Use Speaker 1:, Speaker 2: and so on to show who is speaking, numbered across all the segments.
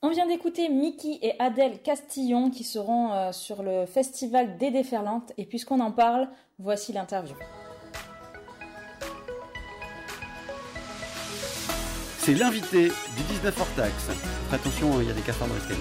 Speaker 1: On vient d'écouter Mickey et Adèle Castillon qui seront sur le festival des Déferlantes. Et puisqu'on en parle, voici l'interview.
Speaker 2: C'est l'invité du 19 hors taxe. Attention, il y a des cafards dans l'escalier.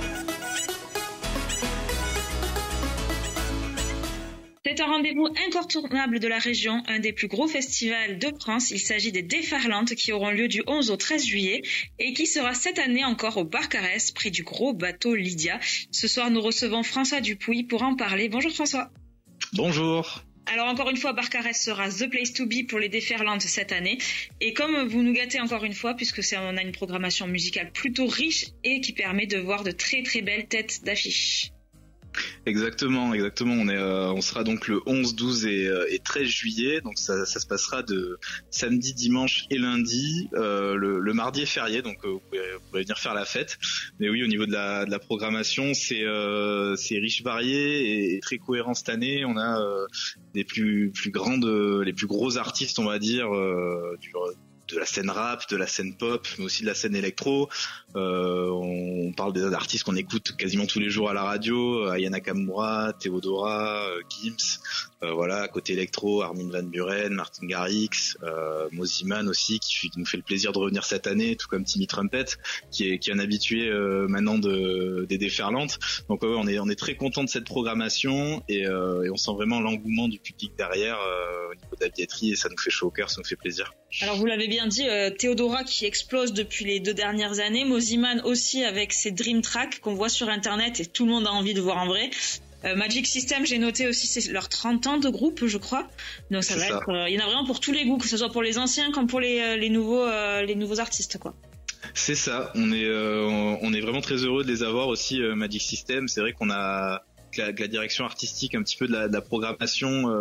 Speaker 3: C'est un rendez-vous incontournable de la région, un des plus gros festivals de France. Il s'agit des Déferlantes qui auront lieu du 11 au 13 juillet et qui sera cette année encore au Barcarès, près du gros bateau Lydia. Ce soir, nous recevons François Dupuy pour en parler. Bonjour François.
Speaker 4: Bonjour.
Speaker 3: Alors encore une fois, Barcarès sera the place to be pour les Déferlantes cette année. Et comme vous nous gâtez encore une fois, puisque on a une programmation musicale plutôt riche et qui permet de voir de très très belles têtes d'affiche.
Speaker 4: Exactement. On sera donc le 11, 12 et 13 juillet. Donc ça se passera de samedi, dimanche et lundi. Le mardi est férié, donc vous pouvez venir faire la fête. Mais oui, au niveau de la programmation, c'est riche, varié et très cohérent cette année. On a les plus gros artistes, on va dire, de la scène rap, de la scène pop, mais aussi de la scène électro. On parle des artistes qu'on écoute quasiment tous les jours à la radio, Aya Nakamura, Theodora, Gims, voilà, côté électro, Armin van Buuren, Martin Garrix, Mosiman aussi, qui nous fait le plaisir de revenir cette année, tout comme Timmy Trumpet, qui est un habitué maintenant des Déferlantes. Donc ouais, on est très content de cette programmation et on sent vraiment l'engouement du public derrière au niveau de la billetterie et ça nous fait chaud au cœur, ça nous fait plaisir.
Speaker 3: Alors vous l'avez bien dit, Theodora qui explose depuis les 2 dernières années, Mosiman aussi avec ses Dream Tracks qu'on voit sur internet et tout le monde a envie de voir en vrai. Magic System, j'ai noté aussi, c'est leurs 30 ans de groupe, je crois. Donc ça va être, il y en a vraiment pour tous les goûts, que ce soit pour les anciens comme pour les nouveaux artistes, quoi.
Speaker 4: C'est ça, on est vraiment très heureux de les avoir aussi, Magic System. C'est vrai qu'on a que la direction artistique un petit peu de la programmation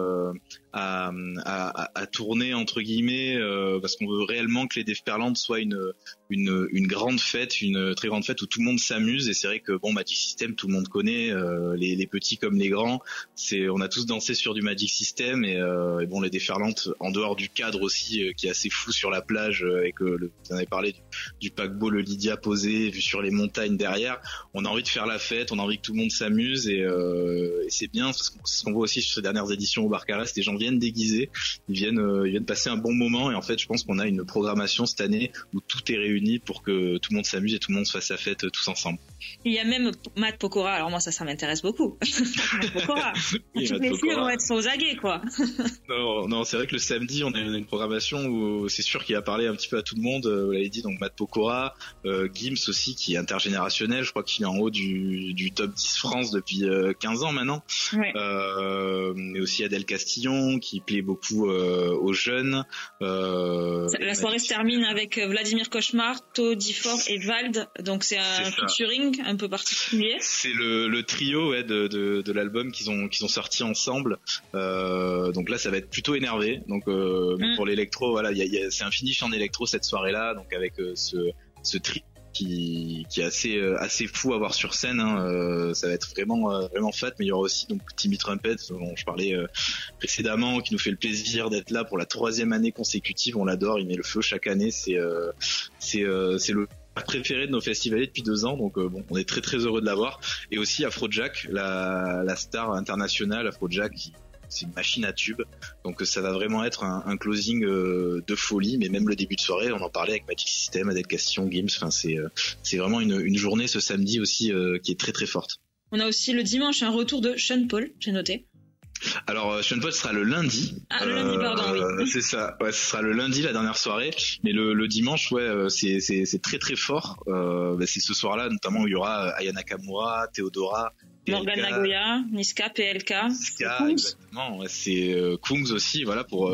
Speaker 4: à tourner entre guillemets parce qu'on veut réellement que les Déferlantes soient une grande fête, une très grande fête où tout le monde s'amuse. Et c'est vrai que Magic System, tout le monde connaît, les petits comme les grands, on a tous dansé sur du Magic System et les Déferlantes en dehors du cadre aussi qui est assez fou sur la plage avec vous en avez parlé du paquebot le Lydia posé vu sur les montagnes derrière. On a envie de faire la fête, on a envie que tout le monde s'amuse et c'est bien parce que ce qu'on voit aussi sur ces dernières éditions au Barcarès, les gens viennent déguisés, ils viennent passer un bon moment et en fait je pense qu'on a une programmation cette année où tout est réuni pour que tout le monde s'amuse et tout le monde se fasse sa fête tous ensemble.
Speaker 3: Il y a même Matt Pokora, alors moi ça m'intéresse beaucoup. Matt Pokora.
Speaker 4: Oui,
Speaker 3: toutes les filles vont être aux aguets, quoi.
Speaker 4: Non, c'est vrai que le samedi on a une programmation où c'est sûr qu'il a parlé un petit peu à tout le monde, vous l'avez dit, donc Matt Pokora, Gims aussi qui est intergénérationnel, je crois qu'il est en haut du top 10 France depuis 15 ans maintenant.
Speaker 3: Ouais.
Speaker 4: Mais aussi Adèle Castillon qui plaît beaucoup aux jeunes.
Speaker 3: La soirée se termine avec Vladimir Cauchemar, Todi Fort et Vald, donc c'est un featuring un peu particulier.
Speaker 4: C'est le trio de l'album qu'ils ont sorti ensemble. Donc là ça va être plutôt énervé. Donc pour l'électro, voilà, c'est un finish en électro cette soirée-là, donc avec ce trio qui est assez fou à voir sur scène, hein. Ça va être vraiment fat, mais il y aura aussi donc Timmy Trumpet dont je parlais précédemment, qui nous fait le plaisir d'être là pour la 3e année consécutive. On l'adore, il met le feu chaque année, c'est le préféré de nos festivaliers depuis 2 ans, donc on est très très heureux de l'avoir. Et aussi Afrojack, la star internationale Afrojack, c'est une machine à tube, donc ça va vraiment être un closing de folie. Mais même le début de soirée, on en parlait avec Magic System, Adèle Castillon, Gims, enfin c'est vraiment une journée ce samedi aussi qui est très très forte.
Speaker 3: On a aussi le dimanche un retour de Sean Paul, j'ai noté.
Speaker 4: Alors Sean Paul sera le lundi.
Speaker 3: Ah, le lundi, pardon, oui.
Speaker 4: C'est ça. Ouais, ce sera le lundi, la dernière soirée. Mais le dimanche, ouais, c'est très très fort. C'est ce soir-là, notamment où il y aura Aya Nakamura, Theodora,
Speaker 3: Morgan Nagoya, Niska, PLK.
Speaker 4: Niska, exactement. Ouais, c'est Kungs aussi, voilà, pour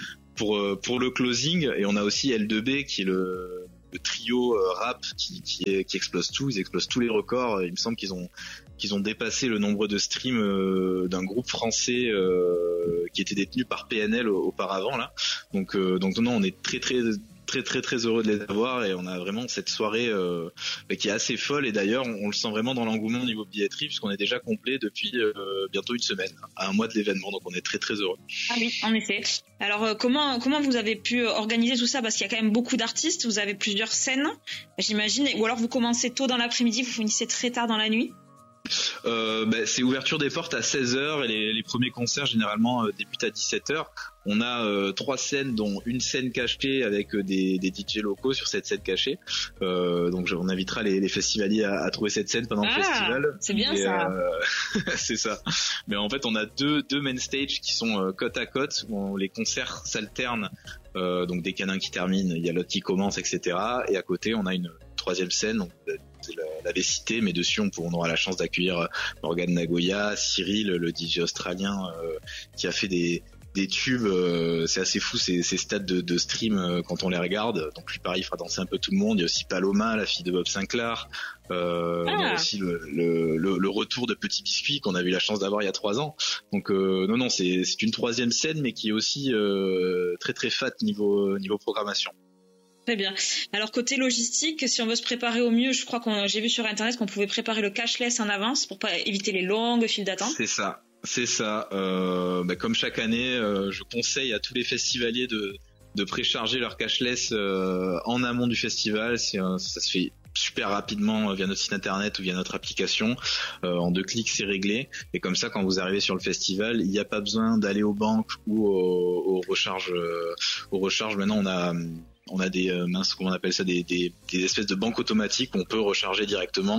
Speaker 4: le closing. Et on a aussi L2B qui est le trio rap qui explose tout. Ils explosent tous les records. Il me semble qu'ils ont dépassé le nombre de streams d'un groupe français qui était détenu par PNL auparavant là. Donc non, on est très très très très très heureux de les avoir et on a vraiment cette soirée qui est assez folle et d'ailleurs on le sent vraiment dans l'engouement au niveau billetterie puisqu'on est déjà complet depuis bientôt une semaine, à un mois de l'événement, donc on est très très heureux.
Speaker 3: Ah oui, en effet. Alors comment vous avez pu organiser tout ça, parce qu'il y a quand même beaucoup d'artistes, vous avez plusieurs scènes, j'imagine, ou alors vous commencez tôt dans l'après-midi, vous finissez très tard dans la nuit?
Speaker 4: C'est ouverture des portes à 16h et les premiers concerts généralement débutent à 17h. On a 3 scènes dont une scène cachée avec des DJ locaux sur cette scène cachée. Donc on invitera les festivaliers à trouver cette scène pendant le festival.
Speaker 3: C'est bien ça.
Speaker 4: C'est ça. Mais en fait on a deux main stage qui sont côte à côte où les concerts s'alternent. Donc dès qu'il y en a un qui termine, il y a l'autre qui commence, etc. Et à côté on a une troisième scène, donc l'avait cité, mais dessus on aura la chance d'accueillir Morgan Nagoya, Cyril, le DJ australien qui a fait des tubes, c'est assez fou ces stats de stream quand on les regarde. Donc lui pareil, il fera danser un peu tout le monde. Il y a aussi Paloma, la fille de Bob Sinclair. Il y a aussi le retour de Petit Biscuit qu'on a eu la chance d'avoir il y a 3 ans. Donc non, c'est une troisième scène, mais qui est aussi très très fat niveau programmation.
Speaker 3: Très bien. Alors côté logistique, si on veut se préparer au mieux, je crois j'ai vu sur internet qu'on pouvait préparer le cashless en avance pour pas éviter les longues files d'attente.
Speaker 4: C'est ça. Comme chaque année, je conseille à tous les festivaliers de précharger leur cashless en amont du festival. Ça se fait super rapidement via notre site internet ou via notre application. En 2 clics, c'est réglé. Et comme ça, quand vous arrivez sur le festival, il n'y a pas besoin d'aller aux banques ou aux recharges. Maintenant, on a des comment on appelle ça, des espèces de banques automatiques où on peut recharger directement.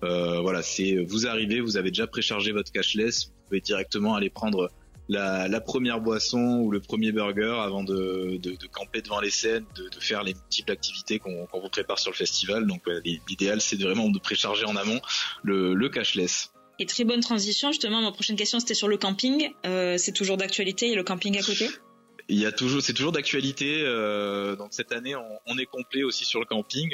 Speaker 4: Vous arrivez, vous avez déjà préchargé votre cashless, vous pouvez directement aller prendre la première boisson ou le premier burger avant de camper devant les scènes, de faire les multiples activités qu'on vous prépare sur le festival. Donc l'idéal c'est vraiment de précharger en amont le cashless.
Speaker 3: Et très bonne transition, justement, ma prochaine question c'était sur le camping. C'est toujours d'actualité, il y a le camping à côté?
Speaker 4: C'est toujours d'actualité. Donc cette année, on est complet aussi sur le camping.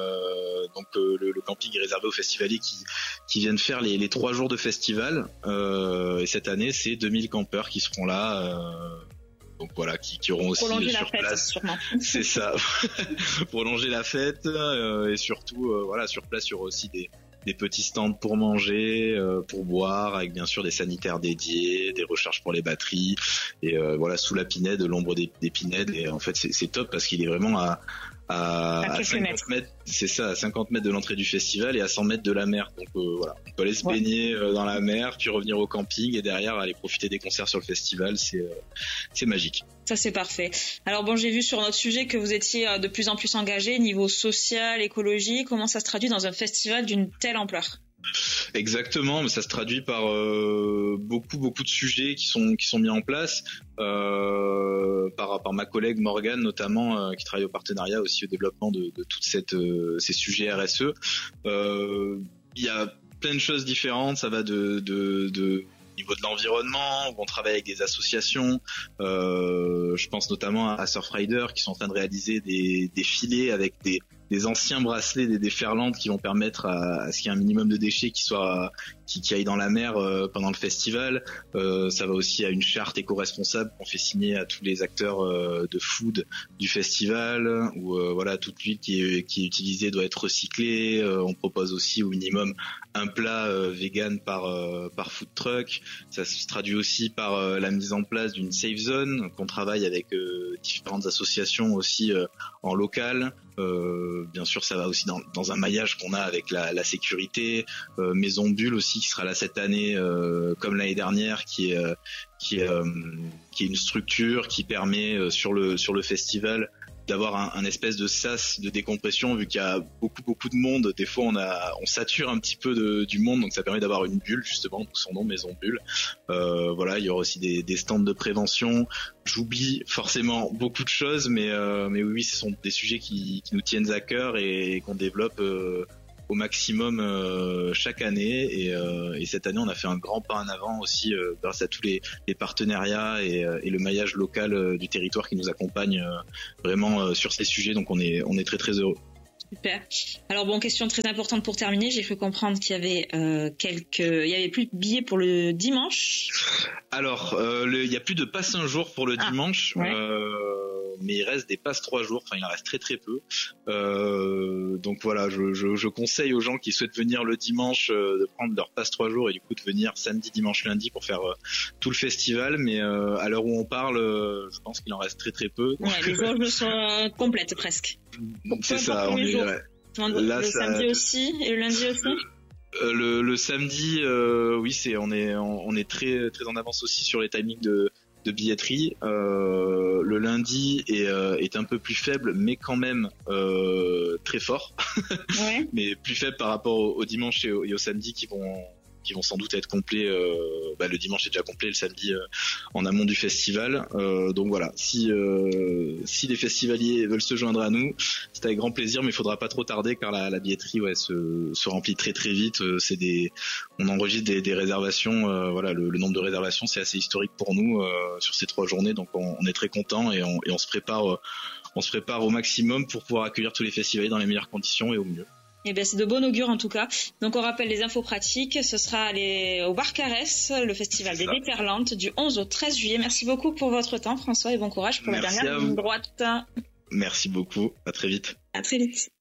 Speaker 4: Le camping est réservé aux festivaliers qui viennent faire les 3 jours de festival. Et cette année, c'est 2000 campeurs qui seront là. Donc voilà, qui auront aussi
Speaker 3: prolonger
Speaker 4: sur
Speaker 3: la fête,
Speaker 4: place.
Speaker 3: Sûrement.
Speaker 4: C'est ça. Prolonger la fête et surtout, sur place, il y aura aussi des petits stands pour manger, pour boire, avec bien sûr des sanitaires dédiés, des recharges pour les batteries, et sous la pinède, l'ombre des pinèdes, et en fait c'est top parce qu'il est vraiment à 50 mètres, c'est ça, à 50 mètres de l'entrée du festival et à 100 mètres de la mer. Donc on peut aller se baigner dans la mer, puis revenir au camping et derrière aller profiter des concerts sur le festival. C'est magique.
Speaker 3: Ça c'est parfait. Alors j'ai vu sur notre sujet que vous étiez de plus en plus engagé niveau social, écologie. Comment ça se traduit dans un festival d'une telle ampleur?
Speaker 4: Exactement, mais ça se traduit par beaucoup de sujets qui sont mis en place par ma collègue Morgane notamment, qui travaille au partenariat aussi au développement de toutes ces sujets RSE. Il y a plein de choses différentes, ça va de niveau de l'environnement, où on travaille avec des associations. Je pense notamment à Surfrider qui sont en train de réaliser des filets avec des anciens bracelets, des déferlantes qui vont permettre à ce qu'il y ait un minimum de déchets qui aillent dans la mer pendant le festival. Ça va aussi à une charte éco-responsable qu'on fait signer à tous les acteurs de food du festival, où toute l'huile qui est utilisée doit être recyclée. On propose aussi au minimum un plat vegan par food truck. Ça se traduit aussi par la mise en place d'une safe zone qu'on travaille avec différentes associations aussi en local. Bien sûr, ça va aussi dans un maillage qu'on a avec la sécurité. Maison Bulle aussi qui sera là cette année, comme l'année dernière, qui est une structure qui permet sur le festival d'avoir un espèce de sas de décompression, vu qu'il y a beaucoup de monde. Des fois on sature un petit peu du monde, donc ça permet d'avoir une bulle, justement, donc son nom, Maison Bulle. Il y aura aussi des stands de prévention. J'oublie forcément beaucoup de choses, mais oui, ce sont des sujets qui nous tiennent à cœur et qu'on développe au maximum chaque année, et cette année on a fait un grand pas en avant aussi grâce à tous les partenariats et le maillage local du territoire qui nous accompagne vraiment sur ces sujets. Donc on est très très heureux.
Speaker 3: Super. Alors bon, question très importante pour terminer. J'ai cru comprendre qu'il y avait il y avait plus de billets pour le dimanche.
Speaker 4: Alors, il y a plus de passe un jour pour le dimanche,
Speaker 3: ouais.
Speaker 4: Mais il reste des passes 3 jours. Enfin, il en reste très très peu. Donc voilà, je conseille aux gens qui souhaitent venir le dimanche de prendre leur passe 3 jours et du coup de venir samedi, dimanche, lundi pour faire tout le festival. Mais à l'heure où on parle, je pense qu'il en reste très très peu.
Speaker 3: Ouais, les jauges sont complètes presque.
Speaker 4: C'est ça. On est là,
Speaker 3: le samedi aussi et le lundi aussi.
Speaker 4: Le samedi, oui, on est très très en avance aussi sur les timings de billetterie. Le lundi est un peu plus faible, mais quand même très fort. Ouais. Mais plus faible par rapport au dimanche et au samedi qui vont sans doute être complets. Le dimanche est déjà complet, le samedi en amont du festival. Donc voilà, si les festivaliers veulent se joindre à nous, c'est avec grand plaisir, mais il faudra pas trop tarder car la billetterie se remplit très très vite. On enregistre des réservations. Voilà, le nombre de réservations c'est assez historique pour nous sur ces 3 journées, donc on est très content et on se prépare. On se prépare au maximum pour pouvoir accueillir tous les festivaliers dans les meilleures conditions et au mieux.
Speaker 3: Eh bien, c'est de bon augure en tout cas. Donc, on rappelle les infos pratiques. Ce sera au Bar Carès, le festival des Déferlantes, du 11 au 13 juillet. Merci beaucoup pour votre temps, François, et bon courage pour la dernière ligne droite.
Speaker 4: Merci beaucoup. À très vite.
Speaker 3: À très vite.